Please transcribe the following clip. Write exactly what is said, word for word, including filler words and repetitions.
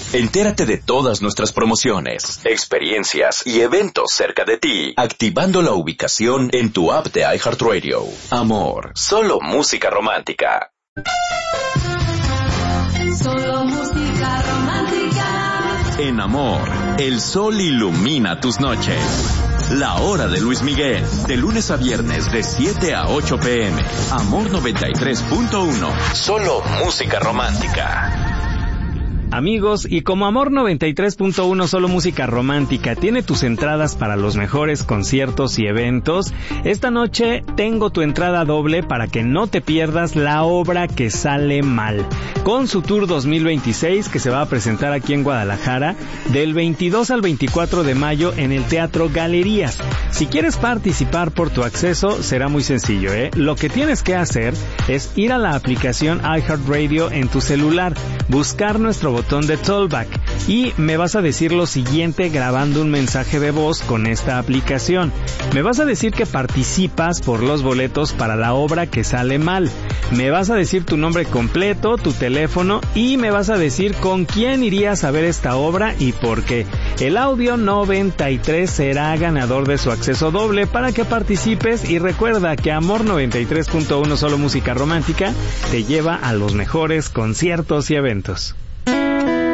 Entérate de todas nuestras promociones, experiencias y eventos cerca de ti, activando la ubicación en tu app de iHeartRadio. Amor, solo música romántica. Solo música romántica. En Amor, el sol ilumina tus noches. La hora de Luis Miguel, de lunes a viernes de siete a ocho pm. Amor noventa y tres punto uno, solo música romántica. Amigos, y como Amor noventa y tres punto uno Solo Música Romántica tiene tus entradas para los mejores conciertos y eventos, esta noche tengo tu entrada doble para que no te pierdas La Obra que Sale Mal, con su Tour dos mil veintiséis que se va a presentar aquí en Guadalajara del veintidós al veinticuatro de mayo en el Teatro Galerías. Si quieres participar por tu acceso, será muy sencillo, ¿eh? Lo que tienes que hacer es ir a la aplicación iHeartRadio en tu celular, buscar nuestro botón de Tollback y me vas a decir lo siguiente grabando un mensaje de voz con esta aplicación. Me vas a decir que participas por los boletos para La Obra que Sale Mal. Me vas a decir tu nombre completo, tu teléfono y me vas a decir con quién irías a ver esta obra y por qué. El audio noventa y tres será ganador de su acceso doble para que participes y recuerda que Amor noventa y tres punto uno Solo Música Romántica te lleva a los mejores conciertos y eventos.